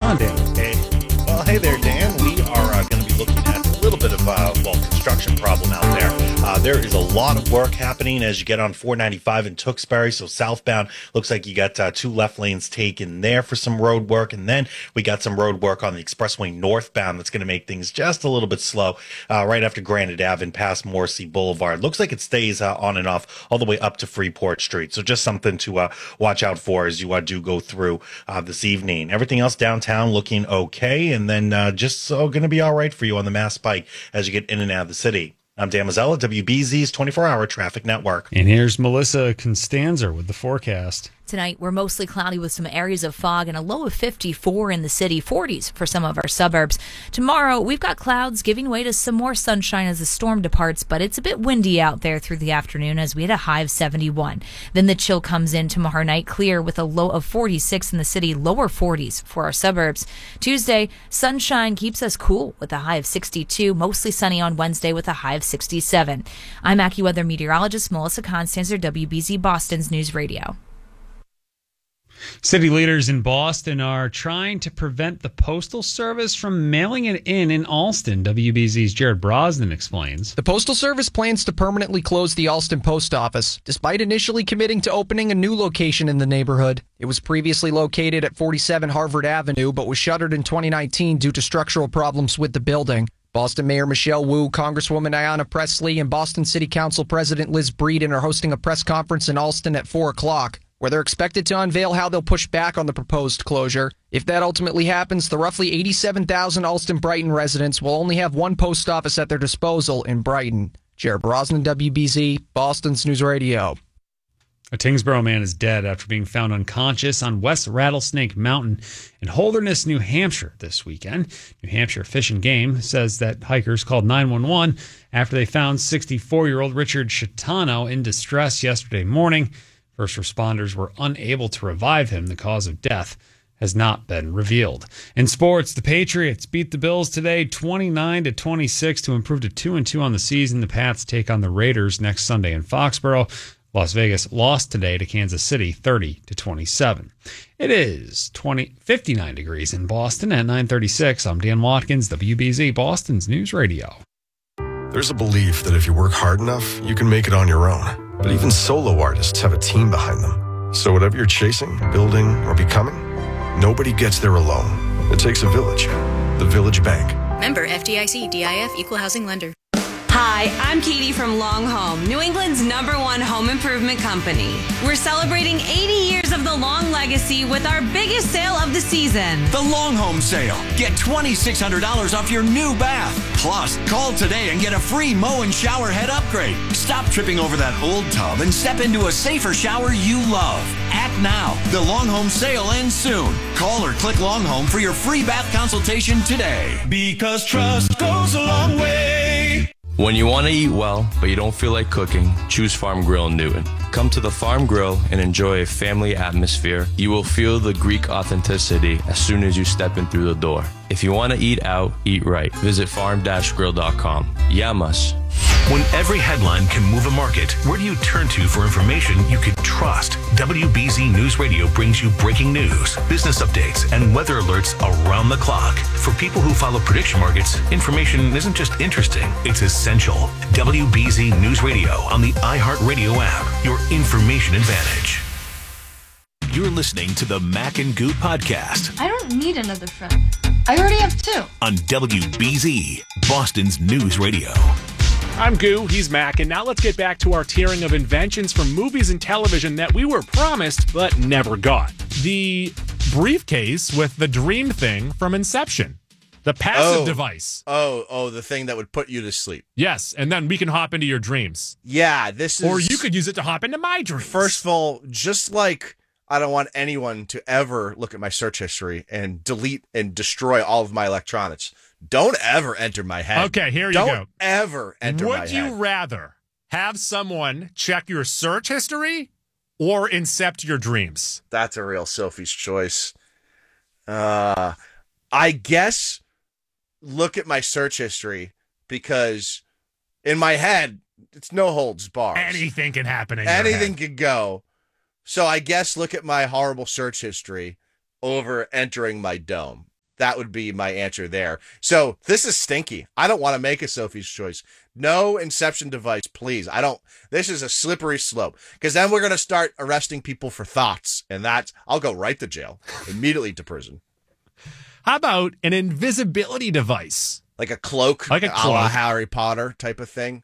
on, Dan? Hey there, Dan. We are going to be looking at a little bit of construction problem out there. There is a lot of work happening as you get on 495 in Tewksbury. So southbound, looks like you got 2 left lanes taken there for some road work. And then we got some road work on the expressway northbound that's going to make things just a little bit slow right after Granite Ave and past Morrissey Boulevard. Looks like it stays on and off all the way up to Freeport Street. So just something to watch out for as you do go through this evening. Everything else downtown looking okay. And then just going to be all right for you on the Mass Pike as you get in and out of the city. I'm Dan Mazzella, WBZ's 24-hour traffic network. And here's Melissa Constanzer with the forecast. Tonight, we're mostly cloudy with some areas of fog and a low of 54 in the city, 40s for some of our suburbs. Tomorrow, we've got clouds giving way to some more sunshine as the storm departs, but it's a bit windy out there through the afternoon as we had a high of 71. Then the chill comes in tomorrow night, clear with a low of 46 in the city, lower 40s for our suburbs. Tuesday, sunshine keeps us cool with a high of 62, mostly sunny on Wednesday with a high of 67. I'm AccuWeather meteorologist Melissa Constanzer, WBZ Boston's News Radio. City leaders in Boston are trying to prevent the Postal Service from mailing it in Allston. WBZ's Jared Brosnan explains. The Postal Service plans to permanently close the Allston Post Office, despite initially committing to opening a new location in the neighborhood. It was previously located at 47 Harvard Avenue, but was shuttered in 2019 due to structural problems with the building. Boston Mayor Michelle Wu, Congresswoman Ayanna Pressley, and Boston City Council President Liz Breeden are hosting a press conference in Allston at 4 o'clock. Where they're expected to unveil how they'll push back on the proposed closure. If that ultimately happens, the roughly 87,000 Allston-Brighton residents will only have one post office at their disposal in Brighton. Jared Brosnan, WBZ, Boston's News Radio. A Tingsboro man is dead after being found unconscious on West Rattlesnake Mountain in Holderness, New Hampshire this weekend. New Hampshire Fish and Game says that hikers called 911 after they found 64-year-old Richard Chitano in distress yesterday morning. First responders were unable to revive him. The cause of death has not been revealed. In sports, the Patriots beat the Bills today 29-26 to improve to 2-2 on the season. The Pats take on the Raiders next Sunday in Foxborough. Las Vegas lost today to Kansas City 30-27. It is 59 degrees in Boston at 9:36. I'm Dan Watkins, WBZ, Boston's News Radio. There's a belief that if you work hard enough, you can make it on your own. But even solo artists have a team behind them. So whatever you're chasing, building, or becoming, nobody gets there alone. It takes a village. The Village Bank. Member FDIC, DIF, Equal Housing Lender. Hi, I'm Katie from Long Home, New England's #1 home improvement company. We're celebrating 80 years of the Long legacy with our biggest sale of the season. The Long Home Sale. Get $2,600 off your new bath. Plus, call today and get a free mow and shower head upgrade. Stop tripping over that old tub and step into a safer shower you love. Act now. The Long Home Sale ends soon. Call or click Long Home for your free bath consultation today. Because trust goes a long way. When you want to eat well, but you don't feel like cooking, choose Farm Grill in Newton. Come to the Farm Grill and enjoy a family atmosphere. You will feel the Greek authenticity as soon as you step in through the door. If you want to eat out, eat right. Visit farm-grill.com. Yamas. When every headline can move a market, where do you turn to for information you can trust? WBZ News Radio brings you breaking news, business updates, and weather alerts around the clock. For people who follow prediction markets, information isn't just interesting, it's essential. WBZ News Radio on the iHeartRadio app, your information advantage. You're listening to the Mac and Goot podcast. I don't need another friend. I already have 2. On WBZ, Boston's News Radio. I'm Goo, he's Mac, and now let's get back to our tiering of inventions from movies and television that we were promised but never got. The briefcase with the dream thing from Inception. The passive device. The thing that would put you to sleep. Yes, and then we can hop into your dreams. Yeah, this is... Or you could use it to hop into my dreams. First of all, just like I don't want anyone to ever look at my search history and delete and destroy all of my electronics. Don't ever enter my head. Okay, here you go. Don't ever enter my head. Would you rather have someone check your search history or incept your dreams? That's a real Sophie's choice. I guess look at my search history because in my head, it's no holds barred. Anything can happen in your head. Anything could go. So I guess look at my horrible search history over entering my dome. That would be my answer there. So this is stinky. I don't want to make a Sophie's Choice. No Inception device, please. This is a slippery slope, because then we're going to start arresting people for thoughts, and I'll go right to jail, immediately to prison. How about an invisibility device? Like a cloak, like a la Harry Potter type of thing.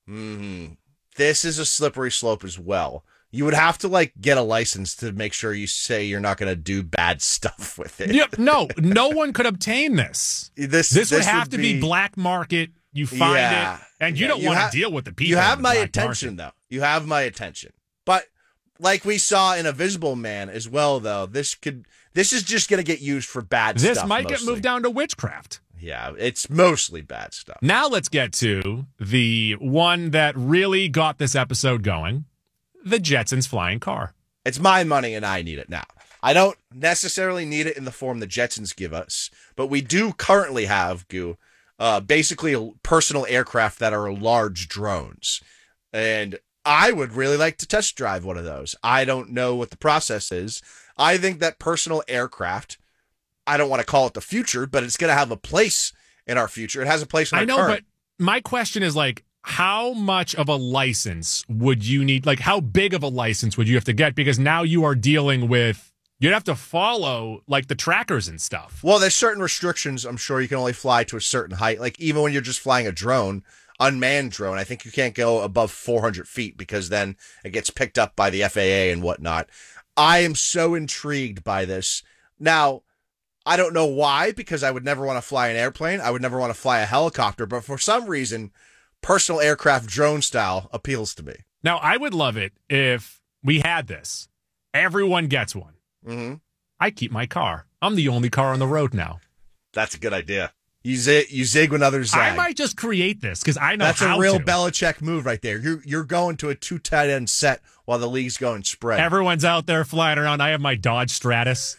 This is a slippery slope as well. You would have to get a license to make sure you say you're not going to do bad stuff with it. Yep, no one could obtain this. This would have to be black market. You find it, and you don't want to deal with the people. You have my attention, though. You have my attention. But like we saw in Invisible Man as well, though, this is just going to get used for bad stuff. This might mostly get moved down to witchcraft. Yeah, it's mostly bad stuff. Now let's get to the one that really got this episode going, the Jetsons flying car. It's my money, and I need it now. I don't necessarily need it in the form the Jetsons give us, but we do currently have, basically personal aircraft that are large drones. And I would really like to test drive one of those. I don't know what the process is. I think that personal aircraft, I don't want to call it the future, but it's going to have a place in our future. It has a place in our current. But my question is how much of a license would you need? How big of a license would you have to get? Because now you are dealing with, you'd have to follow the trackers and stuff. Well, there's certain restrictions. I'm sure you can only fly to a certain height. Even when you're just flying a drone, unmanned drone, I think you can't go above 400 feet because then it gets picked up by the FAA and whatnot. I am so intrigued by this. Now, I don't know why, because I would never want to fly an airplane. I would never want to fly a helicopter. But for some reason, personal aircraft drone style appeals to me. Now, I would love it if we had this. Everyone gets one. Mm-hmm. I keep my car. I'm the only car on the road now. That's a good idea. You zig when others zag. I might just create this because I know that's how a real to. Belichick move right there. You're going to a 2 tight end set while the league's going spread. Everyone's out there flying around. I have my Dodge Stratus.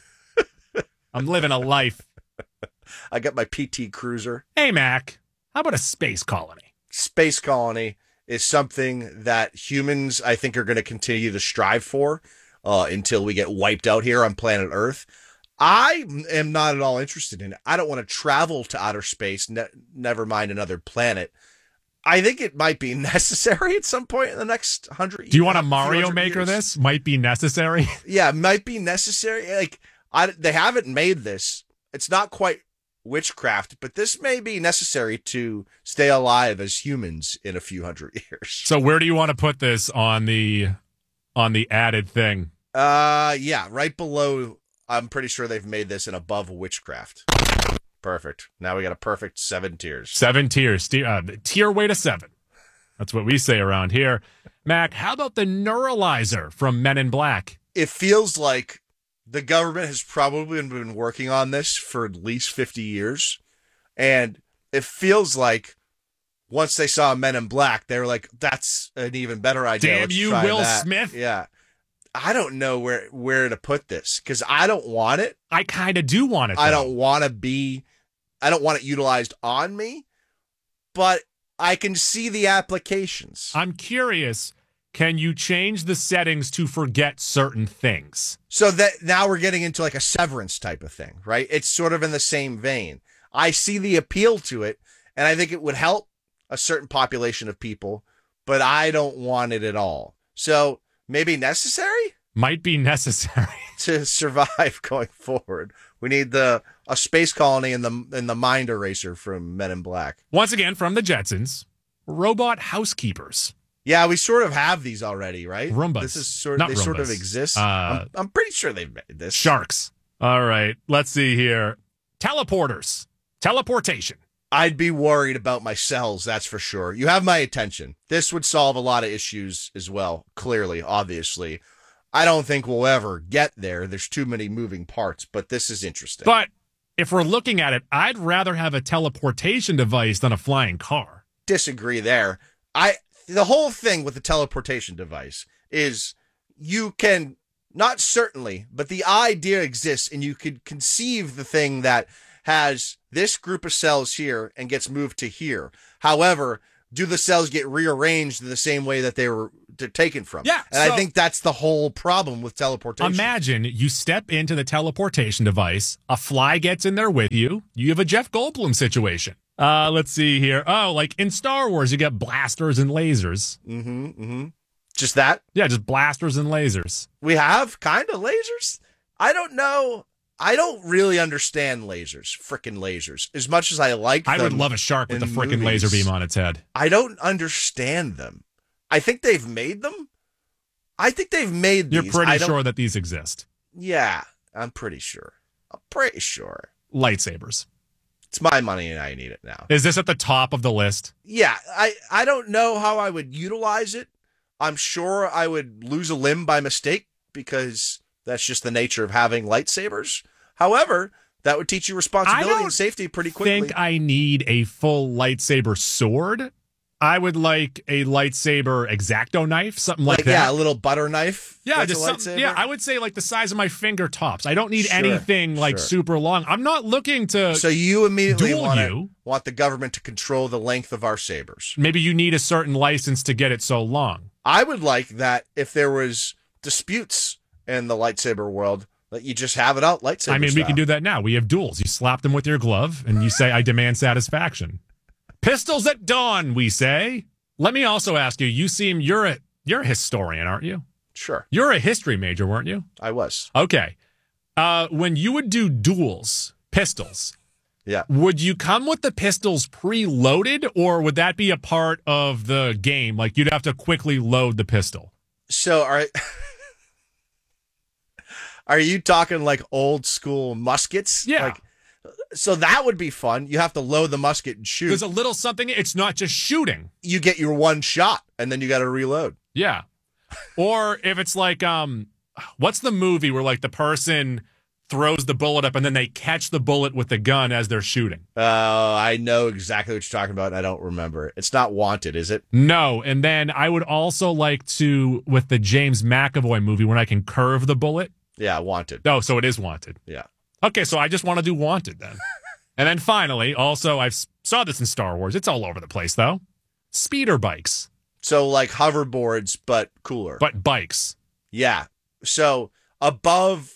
I'm living a life. I got my PT Cruiser. Hey, Mac, how about a space colony? Space colony is something that humans, I think, are going to continue to strive for until we get wiped out here on planet Earth. I am not at all interested in it. I don't want to travel to outer space, never mind another planet. I think it might be necessary at some point in the next 100 years. Do you want a Mario Maker this? Might be necessary? Yeah, might be necessary. They haven't made this. It's not quite witchcraft, but this may be necessary to stay alive as humans in a few hundred years. So where do you want to put this on the added thing? Yeah, right below. I'm pretty sure they've made this in above witchcraft. Perfect. Now we got a perfect 7 tiers. 7 tiers. Tier weight of 7. That's what we say around here. Mac, how about the Neuralizer from Men in Black? It feels like the government has probably been working on this for at least 50 years. And it feels like once they saw Men in Black, they were like, that's an even better idea. Damn Let's you, try Will that. Smith. Yeah. I don't know where to put this because I don't want it. I kind of do want it, though. I don't want it utilized on me, but I can see the applications. I'm curious. Can you change the settings to forget certain things? So that now we're getting into a Severance type of thing, right? It's sort of in the same vein. I see the appeal to it, and I think it would help a certain population of people, but I don't want it at all. So maybe necessary? Might be necessary to survive going forward. We need a space colony in the mind eraser from Men in Black. Once again, from the Jetsons, robot housekeepers. Yeah, we sort of have these already, right? Roombas. This is sort of exist. I'm pretty sure they've made this. Sharks. All right, let's see here. Teleporters. Teleportation. I'd be worried about my cells, that's for sure. You have my attention. This would solve a lot of issues as well, clearly, obviously. I don't think we'll ever get there. There's too many moving parts, but this is interesting. But if we're looking at it, I'd rather have a teleportation device than a flying car. Disagree there. The whole thing with the teleportation device is you can, not certainly, but the idea exists, and you could conceive the thing that has this group of cells here and gets moved to here. However, do the cells get rearranged the same way that they're taken from? Yeah, and I think that's the whole problem with teleportation. Imagine you step into the teleportation device, a fly gets in there with you. You have a Jeff Goldblum situation. Let's see here. Oh, like in Star Wars, you get blasters and lasers. Just that? Yeah, just blasters and lasers. We have kind of lasers? I don't know. I don't really understand lasers, frickin' lasers, as much as I like them. I would love a shark with a frickin' laser beam on its head. I don't understand them. I think they've made them. I think they've made these. You're pretty sure that these exist. Yeah, I'm pretty sure. Lightsabers. It's my money and I need it now. Is this at the top of the list? Yeah, I don't know how I would utilize it. I'm sure I would lose a limb by mistake because that's just the nature of having lightsabers. However, that would teach you responsibility and safety pretty quickly. I think I need a full lightsaber sword. I would like a lightsaber X-Acto knife, something like that. Yeah, a little butter knife. Yeah, just something. Yeah, I would say like the size of my finger tops. I don't need anything super long. I'm not looking to. So you immediately want the government to control the length of our sabers. Maybe you need a certain license to get it so long. I would like that if there was disputes in the lightsaber world, that you just have it out lightsaber. I mean, style. we can do that now. We have duels. You slap them with your glove, and you say, "I demand satisfaction." Pistols at dawn, we say. Let me also ask you. You're a historian, aren't you? Sure. You're a history major, weren't you? I was. Okay. When you would do duels, pistols. Yeah. Would you come with the pistols preloaded, or would that be a part of the game? Like you'd have to quickly load the pistol. So are you talking like old school muskets? Yeah. So that would be fun. You have to load the musket and shoot. There's a little something. It's not just shooting. You get your one shot, and then you got to reload. Yeah. Or if it's like, what's the movie where like the person throws the bullet up and then they catch the bullet with the gun as they're shooting? I know exactly what you're talking about, and I don't remember it. It's not Wanted, is it? No. And then I would also like to, with the James McAvoy movie, when I can curve the bullet. Yeah, Wanted. Oh, so it is Wanted. Yeah. Okay, so I just want to do Wanted then. And then finally, also, I saw this in Star Wars. It's all over the place, though. Speeder bikes. So like hoverboards, but cooler. But bikes. Yeah. So above,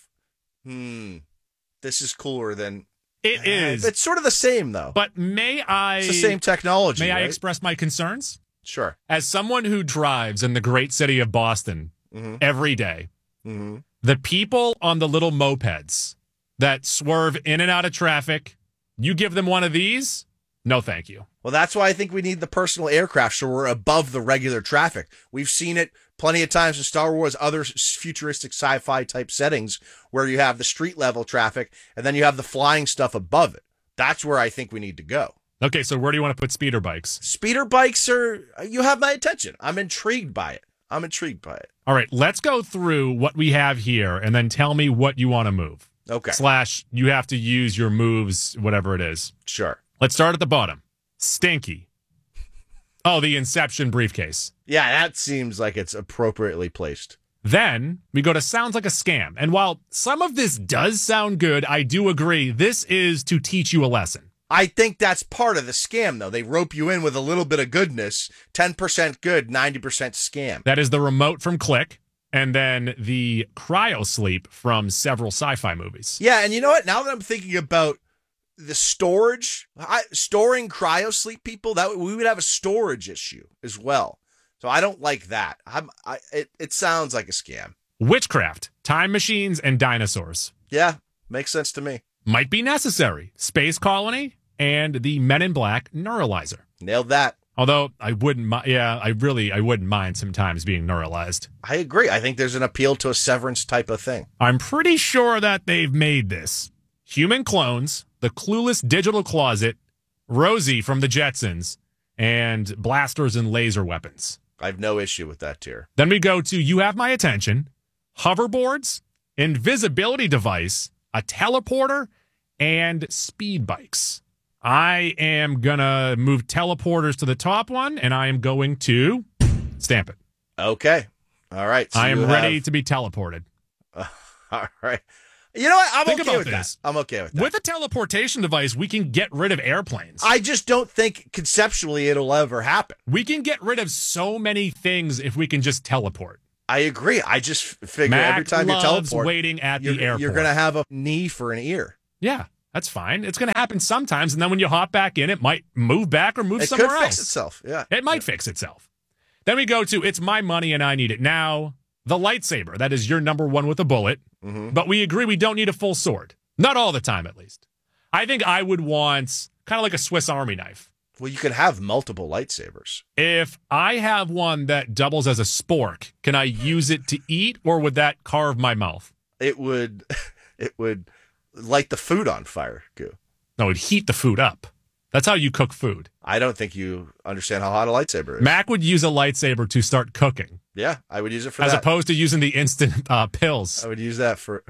this is cooler than... It is. It's sort of the same, though. But It's the same technology, May I right? express my concerns? Sure. As someone who drives in the great city of Boston every day, the people on the little mopeds that swerve in and out of traffic, you give them one of these? No, thank you. Well, that's why I think we need the personal aircraft, so we're above the regular traffic. We've seen it plenty of times in Star Wars, other futuristic sci-fi type settings, where you have the street level traffic, and then you have the flying stuff above it. That's where I think we need to go. Okay, so where do you want to put speeder bikes? Speeder bikes you have my attention. I'm intrigued by it. All right, let's go through what we have here, and then tell me what you want to move. Okay. / you have to use your moves, whatever it is. Sure. Let's start at the bottom. Stinky. Oh, the Inception briefcase. Yeah, that seems like it's appropriately placed. Then we go to sounds like a scam. And while some of this does sound good, I do agree this is to teach you a lesson. I think that's part of the scam, though. They rope you in with a little bit of goodness. 10% good, 90% scam. That is the remote from Click, and then the cryo sleep from several sci-fi movies. Yeah, and you know what? Now that I'm thinking about the storage, storing cryo sleep people, that we would have a storage issue as well. So I don't like that. It sounds like a scam. Witchcraft, time machines, and dinosaurs. Yeah, makes sense to me. Might be necessary. Space Colony and the Men in Black Neuralizer. Nailed that. Although I wouldn't I wouldn't mind sometimes being neuralized. I agree. I think there's an appeal to a Severance type of thing. I'm pretty sure that they've made this. Human clones, the clueless digital closet, Rosie from the Jetsons, and blasters and laser weapons. I have no issue with that tier. Then we go to You Have My Attention, hoverboards, invisibility device, a teleporter, and speed bikes. I am going to move teleporters to the top one, and I am going to stamp it. Okay. All right. So I am ready to be teleported. All right. You know what? I'm Think okay about with this. that. I'm okay with that. With a teleportation device, we can get rid of airplanes. I just don't think conceptually it'll ever happen. We can get rid of so many things if we can just teleport. I agree. I just figure Mac every time you loves teleport, waiting at the airport. You're going to have a knee for an ear. Yeah, that's fine. It's going to happen sometimes, and then when you hop back in, it might move back or move somewhere else. It could fix else. itself, yeah. It might fix itself. Then we go to It's My Money and I Need It Now. The lightsaber. That is your number one with a bullet. Mm-hmm. But we agree we don't need a full sword. Not all the time, at least. I think I would want kind of like a Swiss Army knife. Well, you can have multiple lightsabers. If I have one that doubles as a spork, can I use it to eat, or would that carve my mouth? It would light the food on fire, Goo. No, it'd heat the food up. That's how you cook food. I don't think you understand how hot a lightsaber is. Mac would use a lightsaber to start cooking. Yeah, I would use it for as that. opposed to using the instant pills. I would use that for...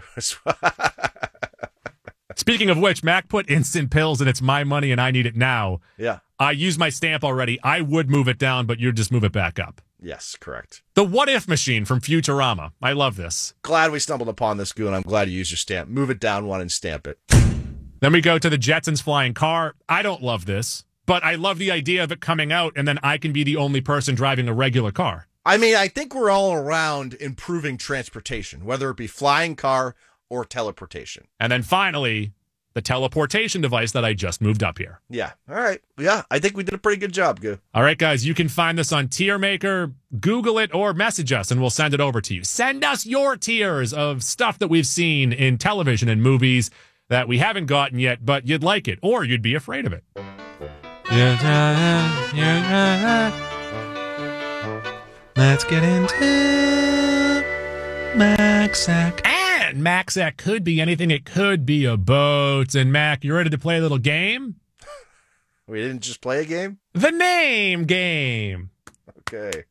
Speaking of which, Mac put instant pills and It's My Money and I Need It Now. Yeah. I used my stamp already. I would move it down, but you'd just move it back up. Yes, correct. The What If machine from Futurama. I love this. Glad we stumbled upon this, Goo, and I'm glad you used your stamp. Move it down one and stamp it. Then we go to the Jetsons flying car. I don't love this, but I love the idea of it coming out, and then I can be the only person driving a regular car. I mean, I think we're all around improving transportation, whether it be flying car or teleportation. And then finally, the teleportation device that I just moved up here. Yeah. All right. Yeah, I think we did a pretty good job, Goo. All right, guys, you can find this on Tier Maker. Google it or message us, and we'll send it over to you. Send us your tiers of stuff that we've seen in television and movies that we haven't gotten yet, but you'd like it, or you'd be afraid of it. Let's get into MacSack. And MacSack could be anything. It could be a boat. And Mac, you ready to play a little game? We didn't just play a game? The name game. Okay.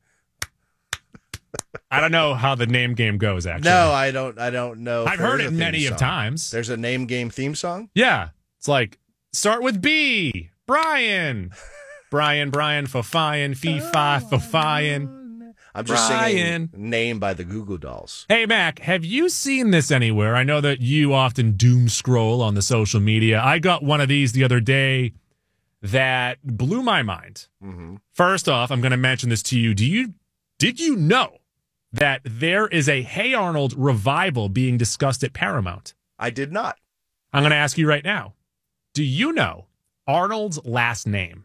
I don't know how the name game goes, actually. No, I don't know. I've heard it many of times. There's a name game theme song? Yeah. It's like, start with B. Brian. Brian, Fofian, Fee-Fi, Fofian. I'm just Brian. singing Name by the Goo Goo Dolls. Hey, Mac, have you seen this anywhere? I know that you often doom scroll on the social media. I got one of these the other day that blew my mind. Mm-hmm. First off, I'm going to mention this to you. Did you know that there is a Hey Arnold revival being discussed at Paramount? I did not. I'm going to ask you right now. Do you know Arnold's last name?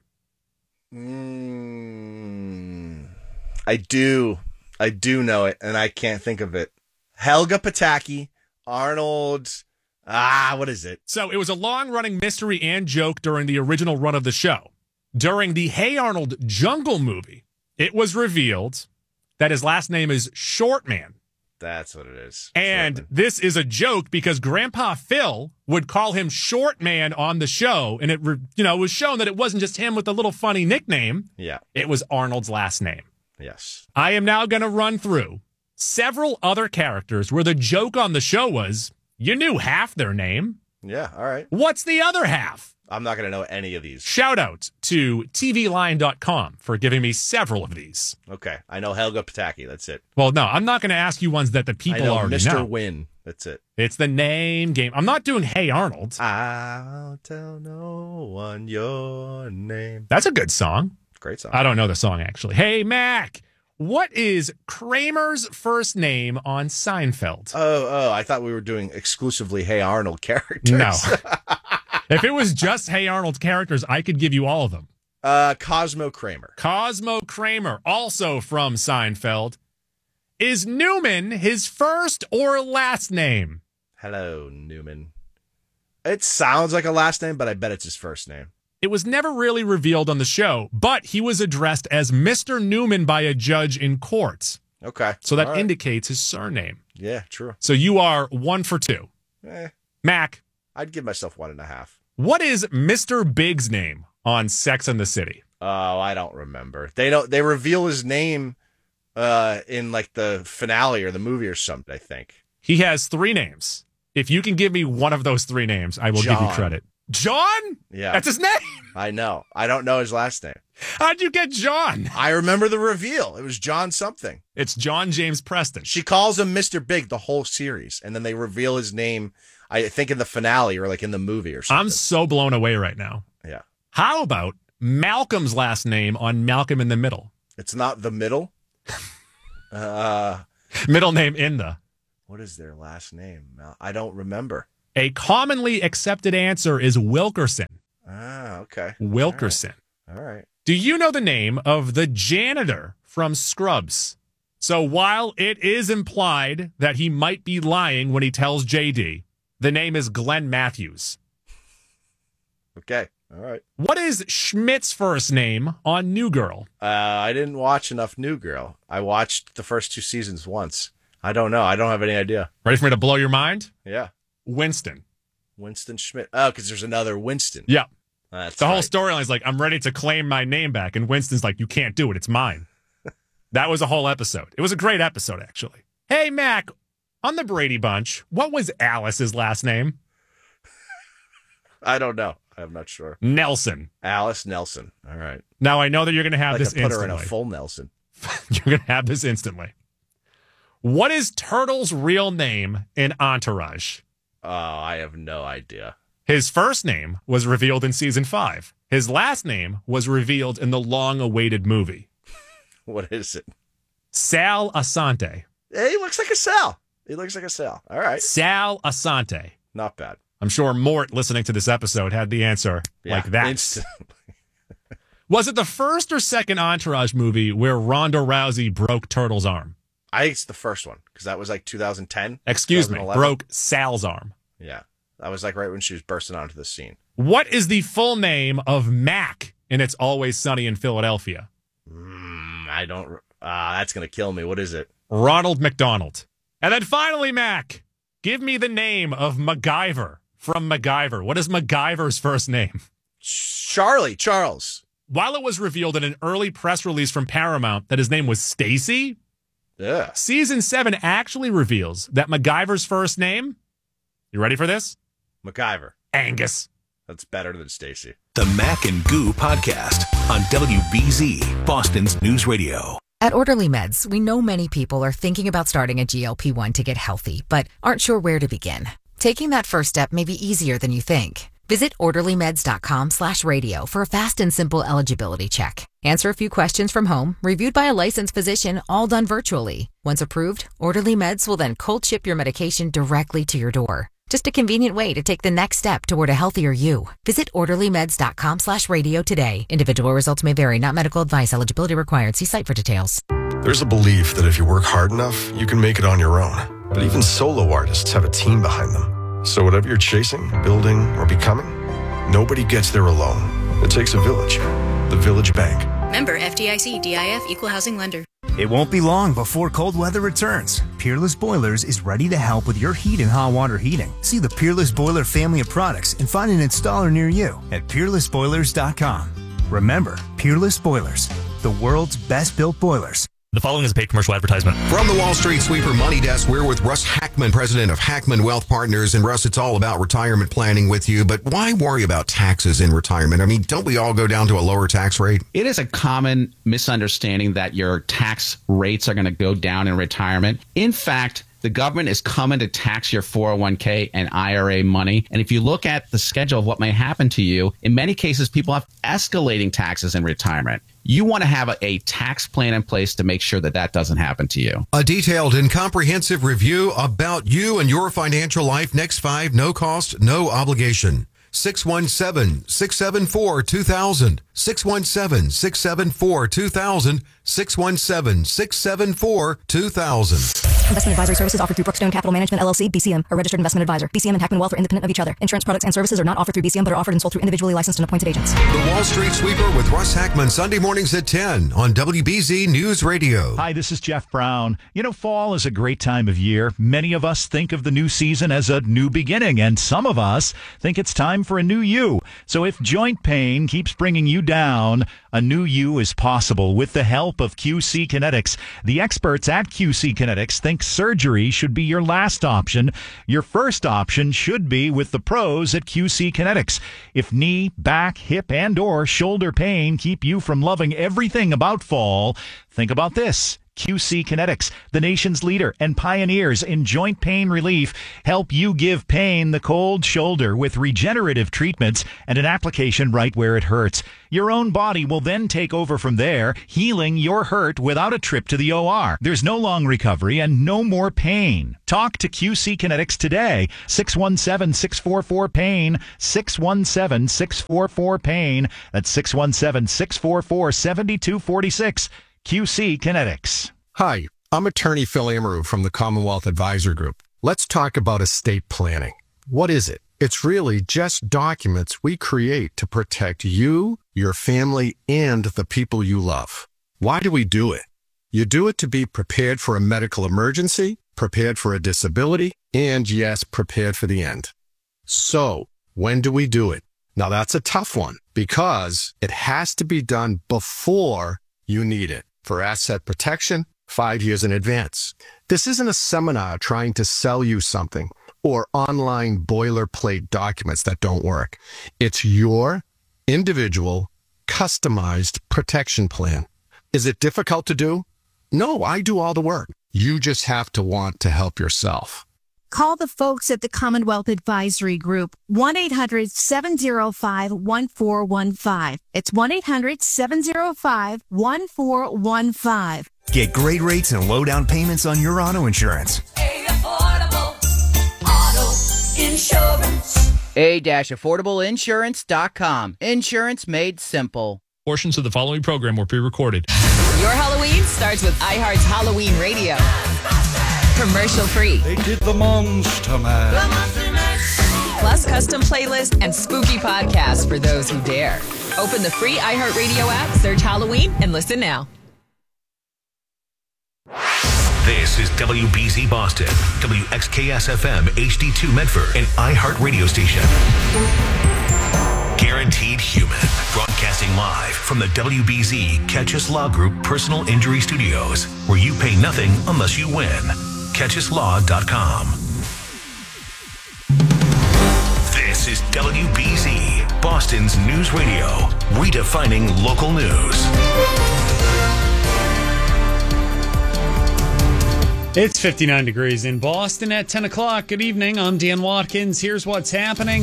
I do know it, and I can't think of it. Helga Pataki, Arnold. What is it? So it was a long-running mystery and joke during the original run of the show. During the Hey Arnold Jungle movie, it was revealed that his last name is Shortman. That's what it is. And this is a joke because Grandpa Phil would call him Shortman on the show, and it was shown that it wasn't just him with a little funny nickname. Yeah. It was Arnold's last name. Yes. I am now going to run through several other characters where the joke on the show was, you knew half their name. Yeah, all right. What's the other half? I'm not going to know any of these. Shout out to tvline.com for giving me several of these. Okay. I know Helga Pataki. That's it. Well, no, I'm not going to ask you ones that the people I know already Mr. know. Win. That's it. It's the name game. I'm not doing Hey Arnold. I'll tell no one your name. That's a good song. Great song. I don't know the song, actually. Hey, Mac, what is Kramer's first name on Seinfeld? Oh, I thought we were doing exclusively Hey Arnold characters. No. If it was just Hey Arnold characters, I could give you all of them. Cosmo Kramer. Cosmo Kramer, also from Seinfeld. Is Newman his first or last name? Hello, Newman. It sounds like a last name, but I bet it's his first name. It was never really revealed on the show, but he was addressed as Mr. Newman by a judge in court. Okay. So that All right. indicates his surname. Yeah, true. So you are 1 for 2. Mac. I'd give myself 1.5. What is Mr. Big's name on Sex and the City? Oh, I don't remember. They reveal his name in like the finale or the movie or something, I think. He has 3 names. If you can give me one of those 3 names, I will give you credit. John? Yeah. That's his name? I know. I don't know his last name. How'd you get John? I remember the reveal. It was John something. It's John James Preston. She calls him Mr. Big the whole series, and then they reveal his name. I think in the finale or like in the movie or something. I'm so blown away right now. Yeah. How about Malcolm's last name on Malcolm in the Middle? It's not the middle. Middle name in the. What is their last name? I don't remember. A commonly accepted answer is Wilkerson. Ah, okay. Wilkerson. All right. Do you know the name of the janitor from Scrubs? So while it is implied that he might be lying when he tells JD, the name is Glenn Matthews. Okay. All right. What is Schmidt's first name on New Girl? I didn't watch enough New Girl. I watched the first 2 seasons once. I don't know. I don't have any idea. Ready for me to blow your mind? Yeah. Winston. Winston Schmidt. Oh, because there's another Winston. Yeah. That's the whole right. storyline is like, I'm ready to claim my name back. And Winston's like, you can't do it. It's mine. That was a whole episode. It was a great episode, actually. Hey, Mac, on the Brady Bunch, what was Alice's last name? I don't know. I'm not sure. Nelson. Alice Nelson. All right. Now, I know that you're going to have Like this to put her in instantly. a full Nelson. You're going to have this instantly. What is Turtle's real name in Entourage? Oh, I have no idea. His first name was revealed in season 5. His last name was revealed in the long-awaited movie. What is it? Sal Asante. Hey, he looks like a Sal. He looks like a Sal. All right. Sal Asante. Not bad. I'm sure Mort, listening to this episode, had the answer like that. Instantly. Was it the first or second Entourage movie where Ronda Rousey broke Turtle's arm? I think it's the first one because that was like 2010. Excuse me, 2011. broke Sal's arm. Yeah. That was like right when she was bursting onto the scene. What is the full name of Mac in It's Always Sunny in Philadelphia? I don't. That's going to kill me. What is it? Ronald McDonald. And then finally, Mac, give me the name of MacGyver from MacGyver. What is MacGyver's first name? Charles. While it was revealed in an early press release from Paramount that his name was Stacy, yeah. Season 7 actually reveals that MacGyver's first name, you ready for this? MacGyver. Angus. That's better than Stacy. The Mac and Goo Podcast on WBZ, Boston's News Radio. At Orderly Meds, we know many people are thinking about starting a GLP-1 to get healthy, but aren't sure where to begin. Taking that first step may be easier than you think. Visit orderlymeds.com/radio for a fast and simple eligibility check. Answer a few questions from home, reviewed by a licensed physician, all done virtually. Once approved, Orderly Meds will then cold ship your medication directly to your door. Just a convenient way to take the next step toward a healthier you. Visit orderlymeds.com/radio today. Individual results may vary, not medical advice. Eligibility required. See site for details. There's a belief that if you work hard enough, you can make it on your own. But even solo artists have a team behind them. So whatever you're chasing, building, or becoming, nobody gets there alone. It takes a village. The Village Bank. Member FDIC, DIF, Equal Housing Lender. It won't be long before cold weather returns. Peerless Boilers is ready to help with your heat and hot water heating. See the Peerless Boiler family of products and find an installer near you at peerlessboilers.com. Remember, Peerless Boilers, the world's best built boilers. The following is a paid commercial advertisement. From the Wall Street Sweeper Money Desk, we're with Russ Hackman, president of Hackman Wealth Partners. And Russ, it's all about retirement planning with you. But why worry about taxes in retirement? I mean, don't we all go down to a lower tax rate? It is a common misunderstanding that your tax rates are going to go down in retirement. In fact, the government is coming to tax your 401k and IRA money. And if you look at the schedule of what may happen to you, in many cases, people have escalating taxes in retirement. You want to have a tax plan in place to make sure that that doesn't happen to you. A detailed and comprehensive review about you and your financial life. Next 5, no cost, no obligation. 617-674-2000. 617-674-2000. 617-674-2000. Investment advisory services offered through Brookstone Capital Management, LLC, BCM, a registered investment advisor. BCM and Hackman Wealth are independent of each other. Insurance products and services are not offered through BCM, but are offered and sold through individually licensed and appointed agents. The Wall Street Sweeper with Russ Hackman, Sunday mornings at 10 on WBZ News Radio. Hi, this is Jeff Brown. You know, fall is a great time of year. Many of us think of the new season as a new beginning, and some of us think it's time for a new you. So if joint pain keeps bringing you down, a new you is possible with the help of QC Kinetics. The experts at QC Kinetics think surgery should be your last option. Your first option should be with the pros at QC Kinetics. If knee, back, hip, and or shoulder pain keep you from loving everything about fall, think about this. QC Kinetics, the nation's leader and pioneers in joint pain relief, help you give pain the cold shoulder with regenerative treatments and an application right where it hurts. Your own body will then take over from there, healing your hurt without a trip to the OR. There's no long recovery and no more pain. Talk to QC Kinetics today. 617-644-PAIN. 617-644-PAIN. That's 617-644-7246. QC Kinetics. Hi, I'm attorney Phil Amaru from the Commonwealth Advisor Group. Let's talk about estate planning. What is it? It's really just documents we create to protect you, your family, and the people you love. Why do we do it? You do it to be prepared for a medical emergency, prepared for a disability, and yes, prepared for the end. So, when do we do it? Now that's a tough one because it has to be done before you need it. For asset protection, 5 years in advance. This isn't a seminar trying to sell you something or online boilerplate documents that don't work. It's your individual, customized protection plan. Is it difficult to do? No, I do all the work. You just have to want to help yourself. Call the folks at the Commonwealth Advisory Group, 1-800-705-1415. It's 1-800-705-1415. Get great rates and low down payments on your auto insurance. Affordable auto insurance. A-affordableinsurance.com. Insurance made simple. Portions of the following program were pre-recorded. Your Halloween starts with iHeart's Halloween Radio. Commercial free. They did the Monster Mash. Plus custom playlist and spooky podcasts for those who dare. Open the free iHeartRadio app, search Halloween, and listen now. This is WBZ Boston, WXKS-FM HD2 Medford, an iHeart radio station. Guaranteed Human, broadcasting live from the WBZ Catchus Law Group Personal Injury Studios, where you pay nothing unless you win. CatchusLaw.com. This is WBZ, Boston's news radio, redefining local news. It's 59 degrees in Boston at 10 o'clock. Good evening. I'm Dan Watkins. Here's what's happening.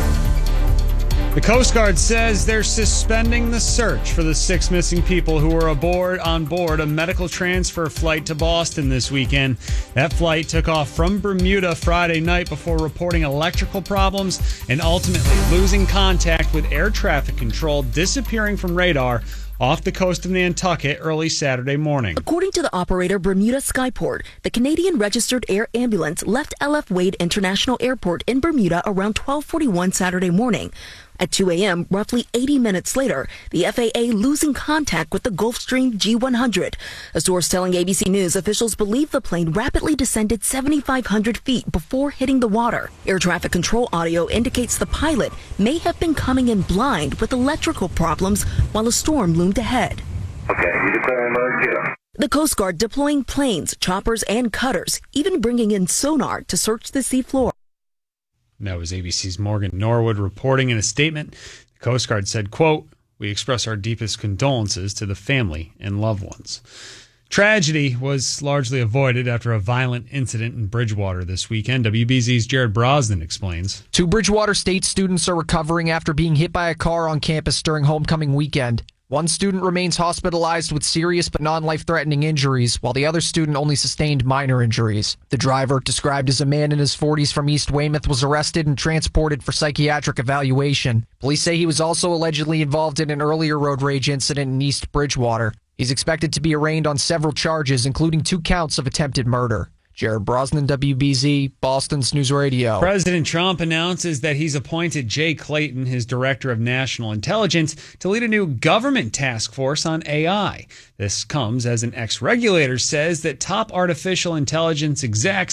The Coast Guard says they're suspending the search for the 6 missing people who were on board a medical transfer flight to Boston this weekend. That flight took off from Bermuda Friday night before reporting electrical problems and ultimately losing contact with air traffic control, disappearing from radar off the coast of Nantucket early Saturday morning. According to the operator Bermuda Skyport, the Canadian registered air ambulance left LF Wade International Airport in Bermuda around 12:41 Saturday morning. At 2 a.m., roughly 80 minutes later, the FAA losing contact with the Gulfstream G100. A source telling ABC News officials believe the plane rapidly descended 7,500 feet before hitting the water. Air traffic control audio indicates the pilot may have been coming in blind with electrical problems while a storm loomed ahead. Okay, you declare emergency. The Coast Guard deploying planes, choppers, and cutters, even bringing in sonar to search the seafloor. That was ABC's Morgan Norwood reporting in a statement. The Coast Guard said, quote, "We express our deepest condolences to the family and loved ones." Tragedy was largely avoided after a violent incident in Bridgewater this weekend. WBZ's Jared Brosnan explains. 2 Bridgewater State students are recovering after being hit by a car on campus during homecoming weekend. One student remains hospitalized with serious but non-life-threatening injuries, while the other student only sustained minor injuries. The driver, described as a man in his 40s from East Weymouth, was arrested and transported for psychiatric evaluation. Police say he was also allegedly involved in an earlier road rage incident in East Bridgewater. He's expected to be arraigned on several charges, including 2 counts of attempted murder. Jared Brosnan, WBZ, Boston's News Radio. President Trump announces that he's appointed Jay Clayton, his director of national intelligence, to lead a new government task force on AI. This comes as an ex-regulator says that top artificial intelligence execs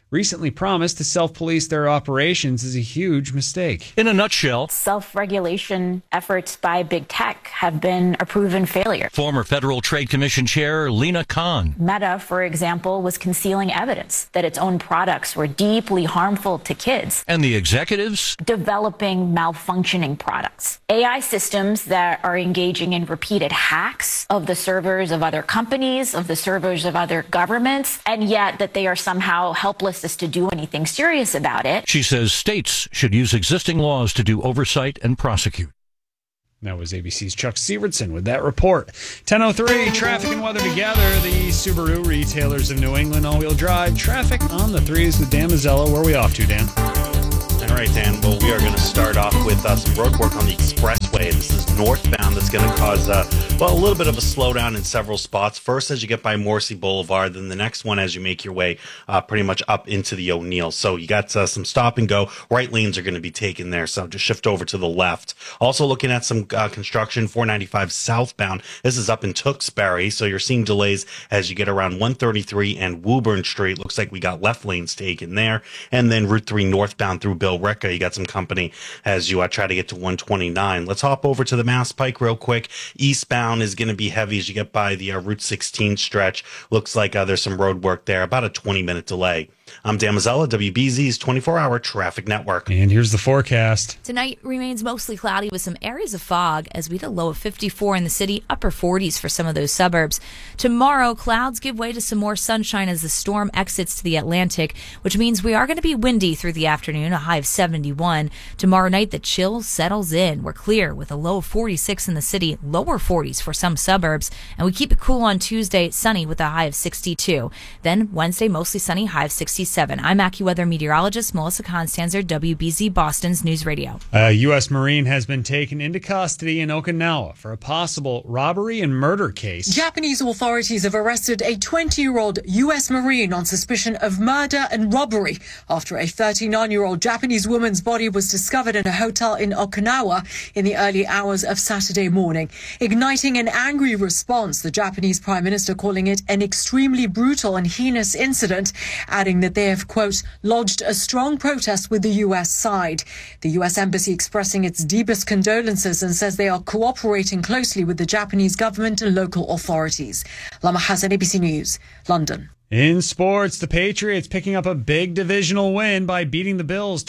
recently promised to self-police their operations is a huge mistake. In a nutshell, self-regulation efforts by big tech have been a proven failure. Former Federal Trade Commission Chair Lina Khan. Meta, for example, was concealing evidence that its own products were deeply harmful to kids. And the executives? Developing malfunctioning products. AI systems that are engaging in repeated hacks of the servers of other companies, of the servers of other governments, and yet that they are somehow helpless as to do anything serious about it. She says states should use existing laws to do oversight and prosecute. That was ABC's Chuck Sievertson with that report. 10:03, traffic and weather together. The Subaru retailers of New England all-wheel drive. Traffic on the threes with Dan Mazzella. Where are we off to, Dan? All right, Dan. Well, we are going to start off with some road work on the expressway. This is northbound. That's going to cause, a little bit of a slowdown in several spots. First, as you get by Morrissey Boulevard, then the next one as you make your way pretty much up into the O'Neill. So you got some stop and go. Right lanes are going to be taken there, so just shift over to the left. Also looking at some construction, 495 southbound. This is up in Tewksbury, so you're seeing delays as you get around 133 and Woburn Street. Looks like we got left lanes taken there. And then Route 3 northbound through Bill Ricca, you got some company as you try to get to 129. Let's hop over to the Mass Pike real quick. Eastbound is going to be heavy as you get by the Route 16 stretch. Looks like there's some road work there, about a 20-minute delay. I'm Dan Mazzella, WBZ's 24-hour traffic network. And here's the forecast. Tonight remains mostly cloudy with some areas of fog as we hit a low of 54 in the city, upper 40s for some of those suburbs. Tomorrow, clouds give way to some more sunshine as the storm exits to the Atlantic, which means we are going to be windy through the afternoon, a high of 71. Tomorrow night, the chill settles in. We're clear with a low of 46 in the city, lower 40s for some suburbs, and we keep it cool on Tuesday, sunny with a high of 62. Then Wednesday, mostly sunny, high of 67. I'm AccuWeather meteorologist Melissa Constanzer, WBZ Boston's News Radio. A U.S. Marine has been taken into custody in Okinawa for a possible robbery and murder case. Japanese authorities have arrested a 20-year-old U.S. Marine on suspicion of murder and robbery after a 39-year-old Japanese woman's body was discovered in a hotel in Okinawa in the early hours of Saturday morning, igniting an angry response, the Japanese Prime Minister calling it an extremely brutal and heinous incident, adding that they have, quote, lodged a strong protest with the U.S. side. The U.S. Embassy expressing its deepest condolences and says they are cooperating closely with the Japanese government and local authorities. Lama Hassan, ABC News, London. In sports, the Patriots picking up a big divisional win by beating the Bills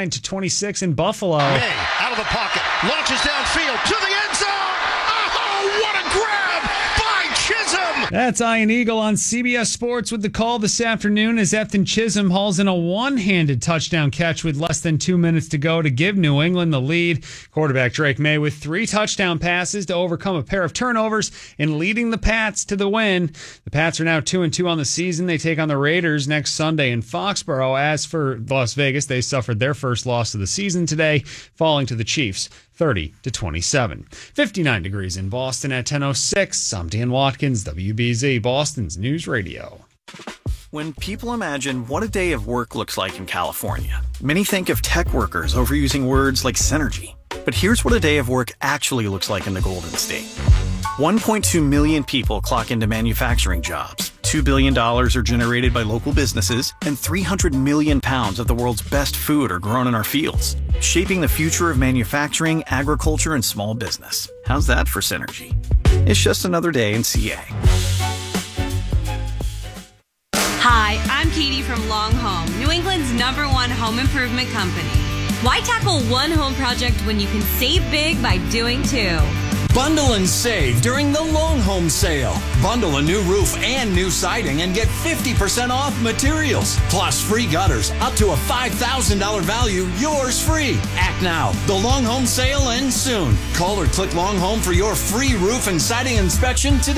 29-26 in Buffalo. May out of the pocket, launches downfield to the end zone. Oh, what a grab by Chisholm! That's Ian Eagle on CBS Sports with the call this afternoon as Ethan Chisholm hauls in a one-handed touchdown catch with less than 2 minutes to go to give New England the lead. Quarterback Drake May with 3 touchdown passes to overcome a pair of turnovers and leading the Pats to the win. The Pats are now 2-2 on the season. They take on the Raiders next Sunday in Foxborough. As for Las Vegas, they suffered their first loss of the season today, falling to the Chiefs 30-27. 59 degrees in Boston at 10:06. I'm Dan Watkins, WBZ, Boston's News Radio. When people imagine what a day of work looks like in California, many think of tech workers overusing words like synergy. But here's what a day of work actually looks like in the Golden State. 1.2 million people clock into manufacturing jobs. $2 billion are generated by local businesses, and 300 million pounds of the world's best food are grown in our fields, shaping the future of manufacturing, agriculture, and small business. How's that for synergy? It's just another day in CA. Hi, I'm Katie from Long Home, New England's #1 home improvement company. Why tackle one home project when you can save big by doing 2? Bundle and save during the Long Home Sale. Bundle a new roof and new siding and get 50% off materials. Plus free gutters up to a $5,000 value, yours free. Act now. The Long Home Sale ends soon. Call or click Long Home for your free roof and siding inspection today.